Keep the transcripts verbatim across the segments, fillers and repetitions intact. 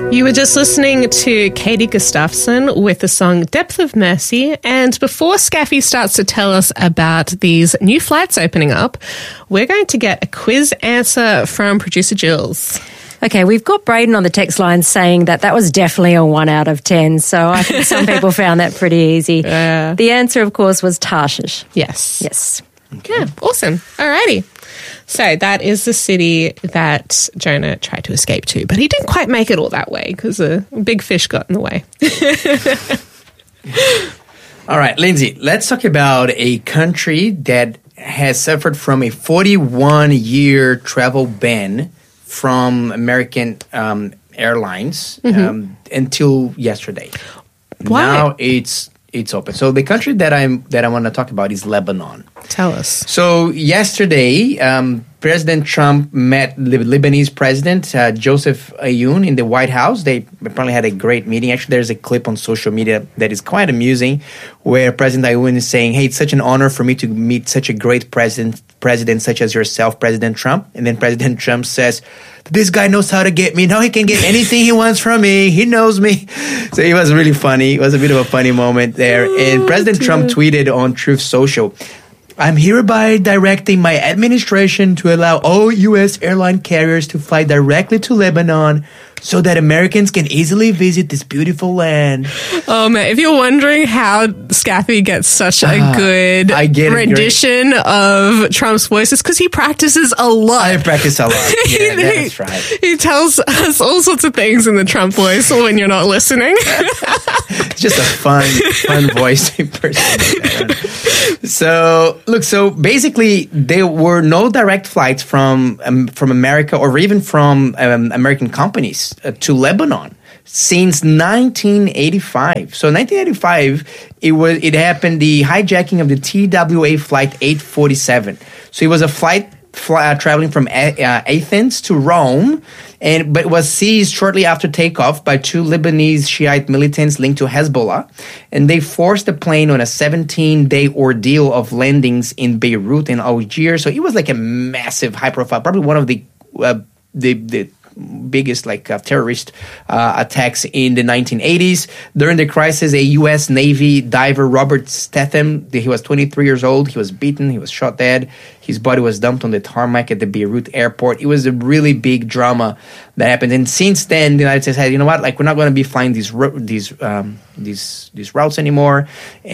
You were just listening to Katie Gustafson with the song Depth of Mercy. And before Scaffy starts to tell us about these new flights opening up, we're going to get a quiz answer from producer Jules. Okay, we've got Braden on the text line saying that that was definitely a one out of ten. So I think some people found that pretty easy. Yeah. The answer, of course, was Tarshish. Yes. Yes. Okay. Yeah, awesome. Alrighty. So that is the city that Jonah tried to escape to, but he didn't quite make it all that way because a big fish got in the way. All right, Lindsay, let's talk about a country that has suffered from a forty-one year travel ban from American um, Airlines mm-hmm. um, until yesterday. Why? Now it's it's open. So the country that I'm that I want to talk about is Lebanon. Tell us. So yesterday, um, President Trump met the Lebanese president, uh, Joseph Aoun, in the White House. They apparently had a great meeting. Actually, there's a clip on social media that is quite amusing where President Aoun is saying, hey, it's such an honor for me to meet such a great president, president such as yourself, President Trump. And then President Trump says, this guy knows how to get me. Now he can get anything he wants from me. He knows me. So it was really funny. It was a bit of a funny moment there. Oh, and President dear. Trump tweeted on Truth Social, I'm hereby directing my administration to allow all U S airline carriers to fly directly to Lebanon so that Americans can easily visit this beautiful land. Oh, man. If you're wondering how Scaffy gets such a uh, good I get rendition great. of Trump's voice, it's because he practices a lot. I practice a lot. Yeah, that's right. He tells us all sorts of things in the Trump voice when you're not listening. It's just a fun, fun voice to impersonate. So, look, so basically there were no direct flights from um, from America or even from um, American companies uh, to Lebanon since nineteen eighty-five. So nineteen eighty-five, it was it happened, the hijacking of the T W A flight eight forty-seven. So it was a flight fly, uh, traveling from a- uh, Athens to Rome, and but it was seized shortly after takeoff by two Lebanese Shiite militants linked to Hezbollah, and they forced the plane on a seventeen-day ordeal of landings in Beirut and Algiers. So it was like a massive, high-profile, probably one of the uh, the the biggest like uh, terrorist uh, attacks in the nineteen eighties. During the crisis, a U S Navy diver, Robert Statham, he was twenty-three years old. He was beaten. He was shot dead. His body was dumped on the tarmac at the Beirut airport. It was a really big drama that happened. And since then, the United States said, you know what, like we're not going to be flying these ro- these um, these these routes anymore.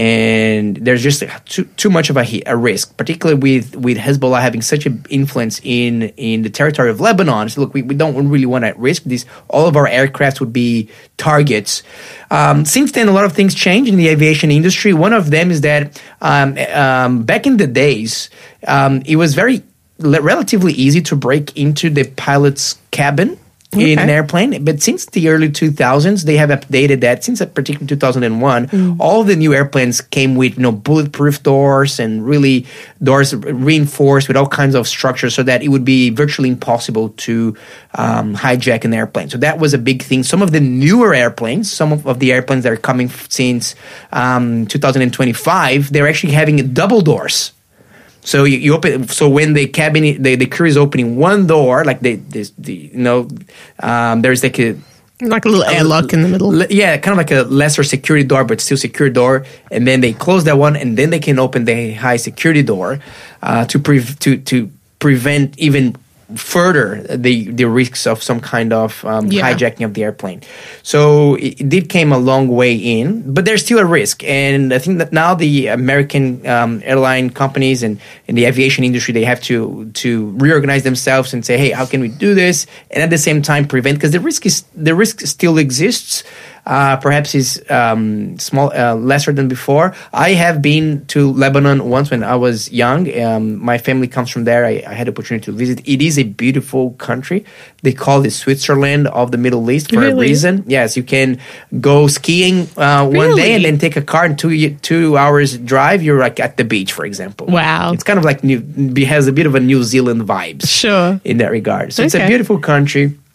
And there's just too too much of a, a risk, particularly with, with Hezbollah having such an influence in, in the territory of Lebanon. So look, we, we don't really want to risk this. All of our aircraft would be targets. Um, since then, a lot of things changed in the aviation industry. One of them is that um, um, back in the days, um, it was very le- relatively easy to break into the pilot's cabin okay. in an airplane. But since the early two thousands, they have updated that. Since particularly two thousand one, mm. all the new airplanes came with you know bulletproof doors and really doors reinforced with all kinds of structures so that it would be virtually impossible to um, hijack an airplane. So that was a big thing. Some of the newer airplanes, some of, of the airplanes that are coming f- since um, two thousand twenty-five, they're actually having double doors. So you, you open. So when the cabin, the, the crew is opening one door, like the, the, the you know, um, there's like a like a little airlock in the middle. Le, yeah, kind of like a lesser security door, but still secure door. And then they close that one, and then they can open the high security door uh, to pre- to to prevent even further the the risks of some kind of um, yeah. hijacking of the airplane. So it, it did came a long way in, but there's still a risk. And I think that now the American um, airline companies and, and the aviation industry, they have to to reorganize themselves and say, hey, how can we do this? And at the same time prevent, because the risk is the risk still exists. Uh, perhaps is um, small, uh, lesser than before. I have been to Lebanon once when I was young. Um, my family comes from there. I, I had the opportunity to visit. It is a beautiful country. They call it Switzerland of the Middle East for really? a reason. Yes, you can go skiing uh, one really? day and then take a car and two two hours drive. You're like at the beach, for example. Wow, it's kind of like new. It has a bit of a New Zealand vibes. Sure, in that regard. So okay. it's a beautiful country.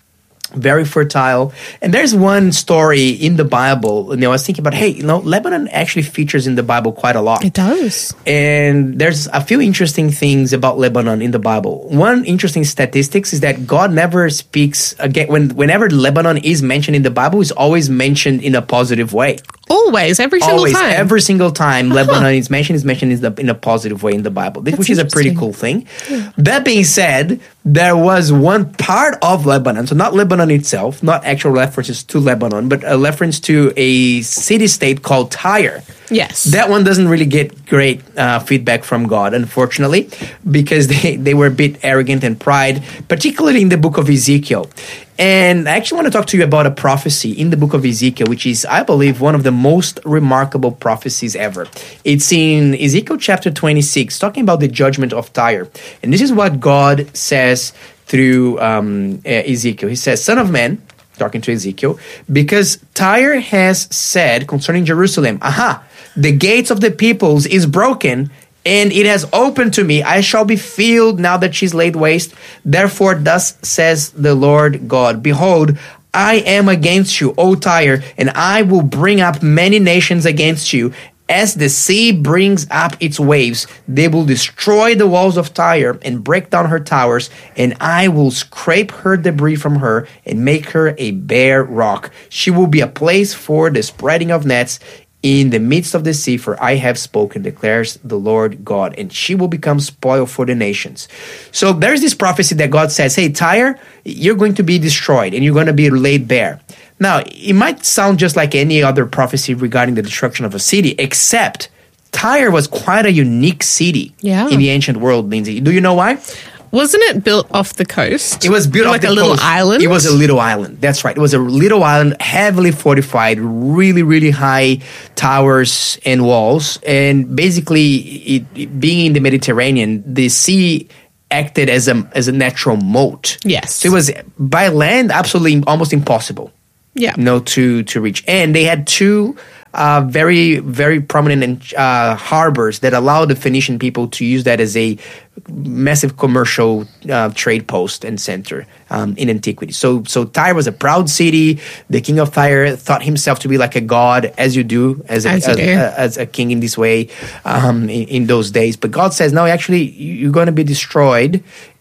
very fertile. And there's one story in the Bible, and I was thinking about, hey, you know, Lebanon actually features in the Bible quite a lot. It does. And there's a few interesting things about Lebanon in the Bible. One interesting statistics is that God never speaks, again, when whenever Lebanon is mentioned in the Bible, it's always mentioned in a positive way. Always, every single Always, time. every single time Lebanon is mentioned, is mentioned in, the, in a positive way in the Bible, That's which is a pretty cool thing. Yeah. That being said, there was one part of Lebanon, so not Lebanon itself, not actual references to Lebanon, but a reference to a city-state called Tyre. Yes. That one doesn't really get great uh, feedback from God, unfortunately, because they, they were a bit arrogant and pride, particularly in the book of Ezekiel. And I actually want to talk to you about a prophecy in the book of Ezekiel, which is, I believe, one of the most remarkable prophecies ever. It's in Ezekiel chapter twenty-six, talking about the judgment of Tyre. And this is what God says through um, Ezekiel. He says, "Son of man," talking to Ezekiel, "because Tyre has said concerning Jerusalem, aha, the gates of the peoples is broken, and it has opened to me. I shall be filled now that she's laid waste. Therefore, thus says the Lord God, behold, I am against you, O Tyre, and I will bring up many nations against you. As the sea brings up its waves, they will destroy the walls of Tyre and break down her towers, and I will scrape her debris from her and make her a bare rock. She will be a place for the spreading of nets in the midst of the sea, for I have spoken, declares the Lord God, and she will become spoil for the nations." So there's this prophecy that God says, hey, Tyre, you're going to be destroyed, and you're going to be laid bare. Now, it might sound just like any other prophecy regarding the destruction of a city, except Tyre was quite a unique city yeah. in the ancient world, Lindsay. Do you know why? Wasn't it built off the coast? It was built like off the a little coast. island? It was a little island. That's right. It was a little island, heavily fortified, really, really high towers and walls. And basically, it, it, being in the Mediterranean, the sea acted as a as a natural moat. Yes. So it was, by land, absolutely almost impossible. Yeah. You know, to, to reach. And they had two Uh, very, very prominent uh, harbors that allowed the Phoenician people to use that as a massive commercial uh, trade post and center um, in antiquity. So, so Tyre was a proud city. The king of Tyre thought himself to be like a god, as you do, as a, as, as, do. a, as a king in this way um, in, in those days. But God says, no, actually, you're going to be destroyed,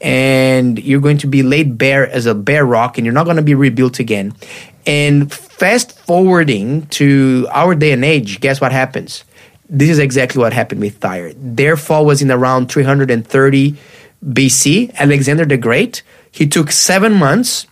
and you're going to be laid bare as a bare rock, and you're not going to be rebuilt again. And fast forwarding to our day and age, guess what happens? This is exactly what happened with Tyre. Their fall was in around three hundred thirty B C. Alexander the Great, he took seven months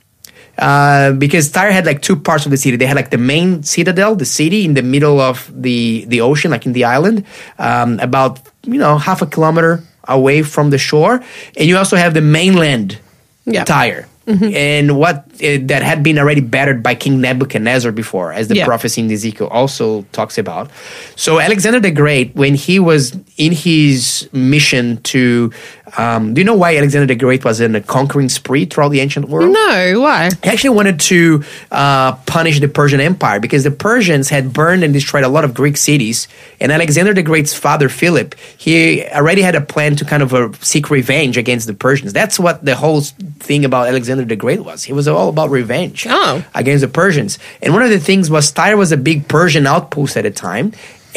uh, because Tyre had like two parts of the city. They had like the main citadel, the city in the middle of the, the ocean, like in the island, um, about, you know, half a kilometer away from the shore. And you also have the mainland, yeah. Tyre. Mm-hmm. And what uh, that had been already battered by King Nebuchadnezzar before, as the yeah. prophecy in Ezekiel also talks about. So Alexander the Great, when he was in his mission to, um, do you know why Alexander the Great was in a conquering spree throughout the ancient world? No, why? He actually wanted to uh, punish the Persian Empire because the Persians had burned and destroyed a lot of Greek cities. And Alexander the Great's father, Philip, he already had a plan to kind of uh, seek revenge against the Persians. That's what the whole thing about Alexander the Great was. He was all about revenge oh. against the Persians. And one of the things was Tyre was a big Persian outpost at the time.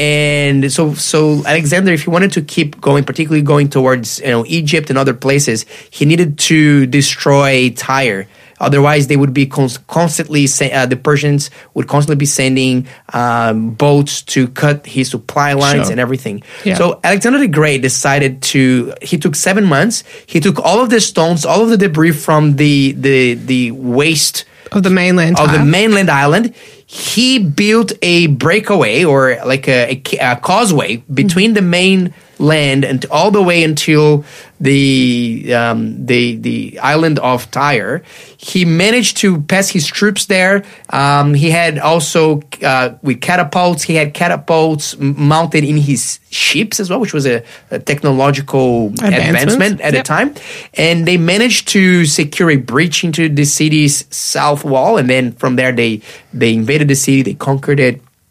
And so so Alexander, if he wanted to keep going, particularly going towards you know Egypt and other places, he needed to destroy Tyre. Otherwise, they would be cons- constantly, uh, the Persians would constantly be sending um, boats to cut his supply lines sure. and everything. Yeah. So Alexander the Great decided to, he took seven months, he took all of the stones, all of the debris from the the, the waste of the mainland of tile. the mainland island. He built a breakaway or like a, a, a causeway between mm-hmm. the main land and all the way until the um, the the island of Tyre. He managed to pass his troops there. Um, he had also uh, with catapults. He had catapults mounted in his ships as well, which was a, a technological advancement at yep. the time. And they managed to secure a breach into the city's south wall, and then from there they they invaded the city. They conquered it.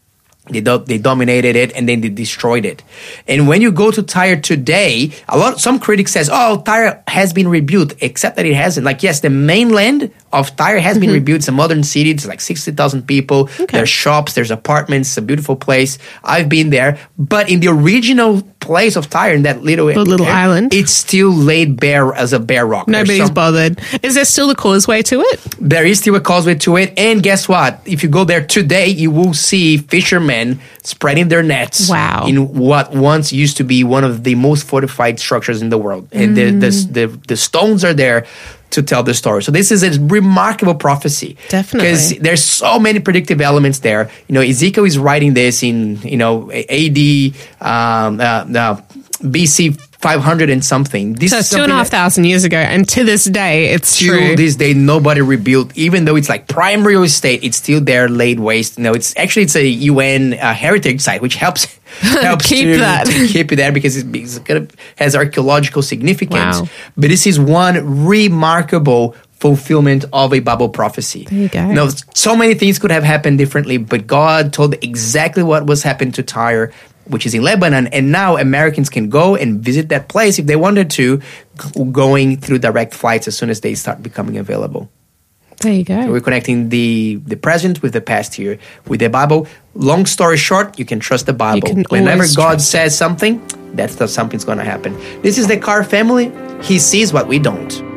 They do- they dominated it and then they destroyed it. And when you go to Tyre today, a lot some critics says, "Oh, Tyre has been rebuilt," except that it hasn't. Like, yes, the mainland of Tyre has been rebuilt. It's a modern city. It's like sixty thousand people. Okay. There's shops. There's apartments. It's a beautiful place. I've been there, but in the original place of Tyre, in that little The little area, island. it's still laid bare as a bare rock. There's Nobody's some- bothered. Is there still a causeway to it? There is still a causeway to it, and guess what? If you go there today, you will see fishermen spreading their nets Wow. in what once used to be one of the most fortified structures in the world, and the, the the the stones are there to tell the story. So this is a remarkable prophecy, Definitely. because there's so many predictive elements there. You know, Ezekiel is writing this in you know A D um, uh, uh, B C five hundred and something. This So is two and something a half that- thousand years ago, and to this day, it's to true. this day nobody rebuilt, even though it's like prime real estate. It's still there, laid waste. You know, it's actually it's a U N uh, heritage site, which helps helps Keep to, that. to keep it there because it it's gonna, has archaeological significance. Wow. But this is one remarkable fulfillment of a Bible prophecy. There you go. Now, so many things could have happened differently, but God told exactly what was happening to Tyre, which is in Lebanon, and now Americans can go and visit that place if they wanted to, g- going through direct flights as soon as they start becoming available. There you go. We're connecting the, the present with the past here with the Bible. Long story short, you can trust the Bible. can Whenever always God trust says something, that's the, something's going to happen. This is the Carr family. He sees what we don't.